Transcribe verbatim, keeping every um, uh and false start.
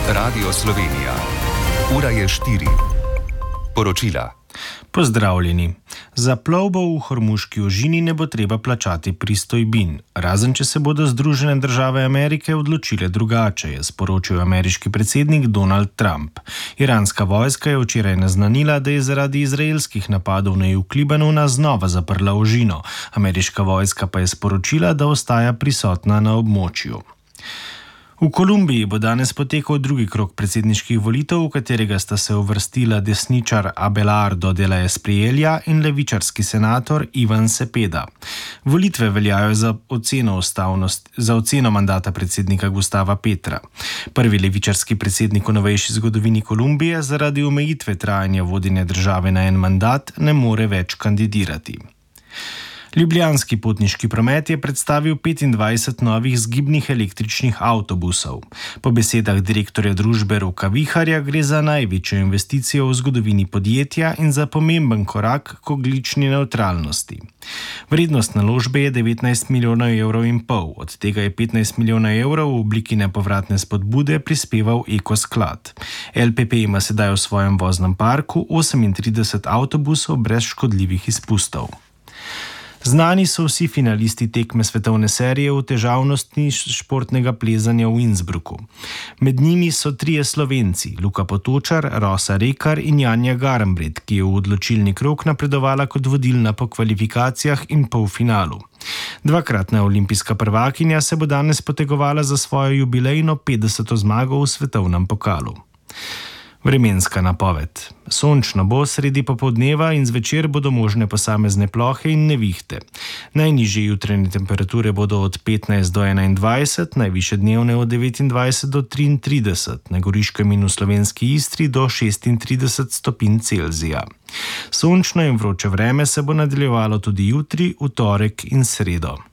Radio Slovenija. Ura je štiri. Poročila. Pozdravljeni. Za plovbo v Hormuški ožini ne bo treba plačati pristojbin, razen če se bodo Združene države Amerike odločile drugače, je sporočil ameriški predsednik Donald Trump. Iranska vojska je včeraj naznanila, da je zaradi izraelskih napadov na jug Libanona znova zaprla ožino. Ameriška vojska pa je sporočila, da ostaja prisotna na območju. V Kolumbiji bo danes potekal drugi krog predsedniških volitev, v katerega sta se uvrstila desničar Abelardo de la Espriella in levičarski senator Ivan Cepeda. Volitve veljajo za oceno ustavnosti, za oceno mandata predsednika Gustava Petra. Prvi levičarski predsednik v novejši zgodovini Kolumbije zaradi omejitve trajanja vodenja države na en mandat ne more več kandidirati. Ljubljanski potniški promet je predstavil petindvajset novih zgibnih električnih avtobusov. Po besedah direktorja družbe Roka Viharja gre za največjo investicijo v zgodovini podjetja in za pomemben korak k ogljični nevtralnosti. Vrednost naložbe je devetnajst milijonov evrov in pol, od tega je petnajst milijonov evrov v obliki nepovratne spodbude prispeval Ekosklad. L P P ima sedaj v svojem voznem parku osemintrideset avtobusov brez škodljivih izpustov. Znani so vsi finalisti tekme svetovne serije v težavnosti športnega plezanja v Innsbrucku. Med njimi so trije Slovenci, Luka Potočar, Rosa Rekar in Janja Garnbret, ki je v odločilni krog napredovala kot vodilna po kvalifikacijah in polfinalu. Dvakratna olimpijska prvakinja se bo danes potegovala za svojo jubilejno petdeseto zmago v svetovnem pokalu. Vremenska napoved. Sončno bo sredi popoldneva in zvečer bodo možne posamezne plohe in nevihte. Najnižje jutranje temperature bodo od petnajst do enaindvajset, najvišje dnevne od devetindvajset do triintrideset, na Goriškem in v slovenski Istri do šestintrideset stopinj Celzija. Sončno in vroče vreme se bo nadaljevalo tudi jutri, v torek in sredo.